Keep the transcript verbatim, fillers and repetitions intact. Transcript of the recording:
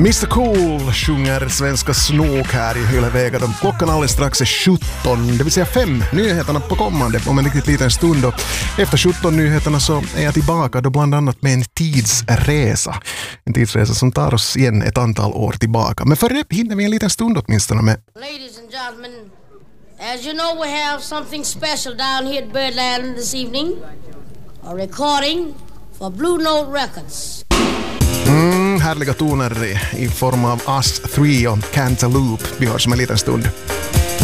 mister Cool sjunger svenska Snook här i Yle Vega. Klockan alldeles strax är sjutton, det vill säga fem. Nyheterna på kommande om en riktigt liten stund. Och efter sjutton nyheterna så är jag tillbaka då bland annat med en tidsresa. En tidsresa som tar oss igen ett antal år tillbaka. Men före det hinner vi en liten stund åtminstone med... Ladies and gentlemen, as you know, we have something special down here at Birdland this evening. A recording for Blue Note Records. Mm, härliga toner i form av Us Three och Cantaloupe. Vi hörs om en liten stund.